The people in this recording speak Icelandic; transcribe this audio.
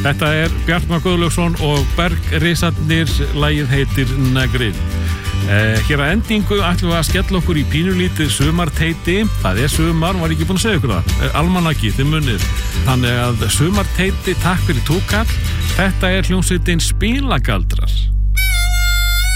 Þetta Bjartmar Guðlaugsson og Bergrisarnir, lagið heitir Negrið. Hér að endingu ætlum við að skella okkur í pínulítið sumarteiti. Það sumar, var ekki búin að segja ykkur það. Almanaki, þið munið. Þannig að sumarteiti, takk fyrir túkall. Þetta hljómsveitin Spilagaldrar.